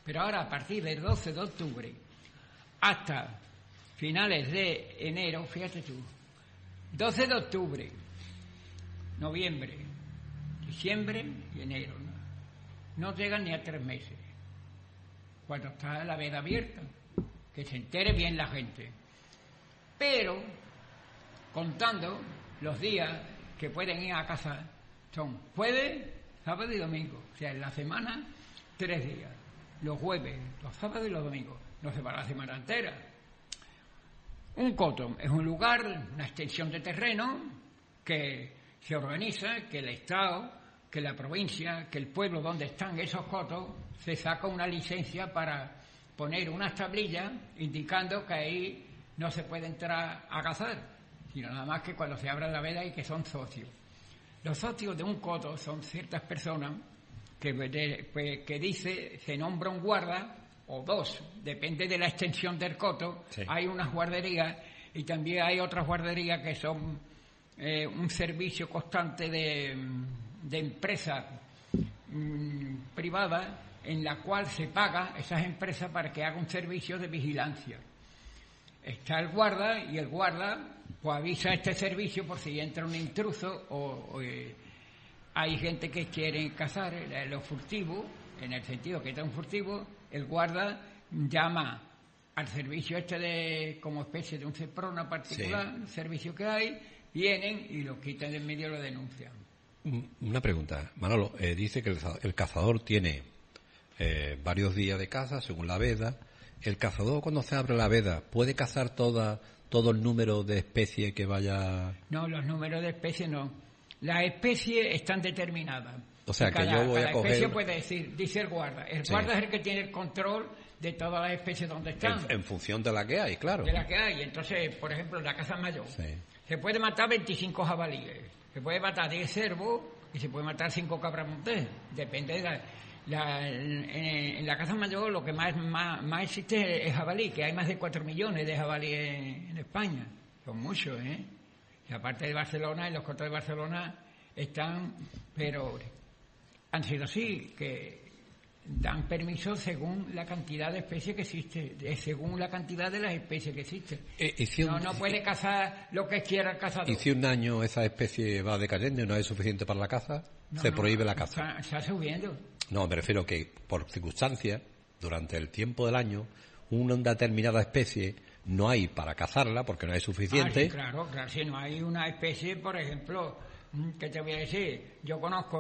Pero ahora, a partir del 12 de octubre hasta finales de enero, fíjate tú, 12 de octubre, noviembre, diciembre y enero, no llegan ni a 3 meses, cuando está la veda abierta, que se entere bien la gente. Pero, contando los días que pueden ir a casa, son jueves, sábado y domingo, o sea, en la semana 3 días, los jueves, los sábados y los domingos, no se va la semana entera. Un coto es un lugar, una extensión de terreno que se organiza, que el Estado, que la provincia, que el pueblo donde están esos cotos, se saca una licencia para poner unas tablillas indicando que ahí no se puede entrar a cazar, sino nada más que cuando se abra la veda y que son socios. Los socios de un coto son ciertas personas que dice, se nombra un guarda o 2, depende de la extensión del coto. Sí. Hay unas guarderías y también hay otras guarderías que son un servicio constante de empresas privadas en la cual se paga esas empresas para que haga un servicio de vigilancia. Está el guarda y el guarda pues avisa este servicio por si entra un intruso o hay gente que quiere cazar, los furtivos, en el sentido que está un furtivo, el guarda llama al servicio como especie de un CEPRONA particular, sí, un servicio que hay, vienen y lo quitan de en medio y lo denuncian. Una pregunta, Manolo, dice que el cazador tiene varios días de caza según la veda. ¿El cazador, cuando se abre la veda, puede cazar todo el número de especies que vaya...? No, los números de especies no. Las especies están determinadas. O sea, que yo voy a coger... especie puede decir, dice el guarda. El guarda es el que tiene el control de todas las especies donde están. En función de la que hay, claro. De la que hay. Entonces, por ejemplo, en la caza mayor, se puede matar 25 jabalíes, se puede matar 10 cervos y se puede matar 5 cabras montés. Depende de en la caza mayor lo que más existe es jabalí, que hay más de 4 millones de jabalíes en España. Son muchos, ¿eh? Y aparte de Barcelona, en los cotos de Barcelona están, pero han sido así, que dan permiso según la cantidad de especies que existe, según la cantidad de las especies que existen. No puede cazar lo que quiera el cazador. ¿Y si un año esa especie va decayendo y no es suficiente para la caza? ¿Se prohíbe la caza? Está subiendo. No, me refiero que por circunstancias, durante el tiempo del año, una determinada especie no hay para cazarla porque no hay suficiente. Sí, claro, si no hay una especie, por ejemplo, ¿qué te voy a decir? Yo conozco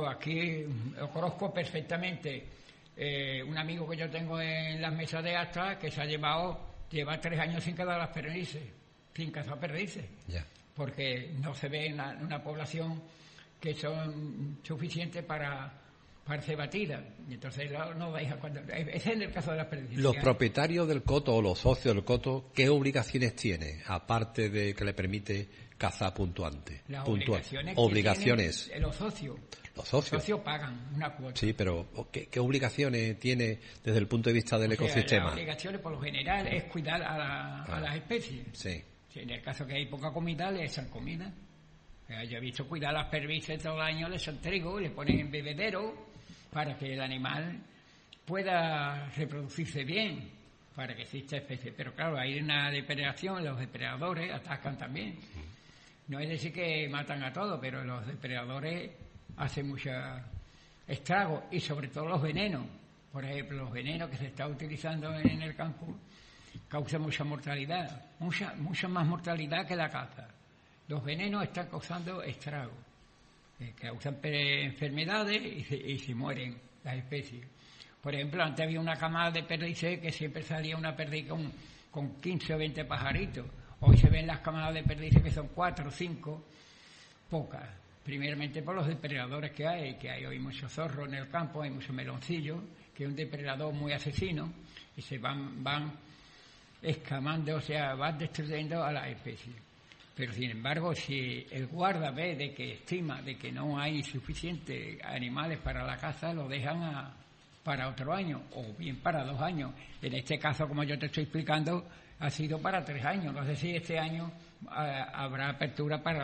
perfectamente un amigo que yo tengo en las mesas de actas que lleva 3 años sin cazar las perdices, sin cazar perdices, porque no se ve en una población que son suficientes para ser batida, y entonces no deja cuando ese es en el caso de las perdices. Los propietarios del coto o los socios del coto, ¿qué obligaciones tiene aparte de que le permite cazar puntuante? Las obligaciones que los socios. Los socios pagan una cuota. Sí, pero ¿qué obligaciones tiene desde el punto de vista del ecosistema? Las obligaciones por lo general es cuidar a las especies. Sí. Si en el caso que hay poca comida, le echan comida. Yo he visto cuidar las perdices todo el año, le echan trigo, le ponen en bebedero para que el animal pueda reproducirse bien, para que exista especie. Pero claro, hay una depredación, los depredadores atacan también. No es decir que matan a todos, pero los depredadores hacen mucho estrago, y sobre todo los venenos. Por ejemplo, los venenos que se están utilizando en el campo causan mucha mortalidad, mucha más mortalidad que la caza. Los venenos están causando estragos, causan enfermedades y se mueren las especies. Por ejemplo, antes había una camada de perdices que siempre salía una perdiz con 15 o 20 pajaritos. Hoy se ven las camadas de perdices que son 4 o 5, pocas. Primeramente por los depredadores que hay hoy mucho zorro en el campo, hay mucho meloncillo, que es un depredador muy asesino, y se van escamando, o sea, van destruyendo a las especies. Pero sin embargo, si el guarda ve de que estima de que no hay suficientes animales para la caza, lo dejan para otro año, o bien para 2 años. En este caso, como yo te estoy explicando, ha sido para 3 años. No sé si este año habrá apertura para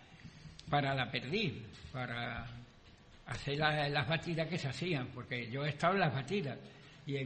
la perdiz, para hacer las batidas que se hacían, porque yo he estado en las batidas.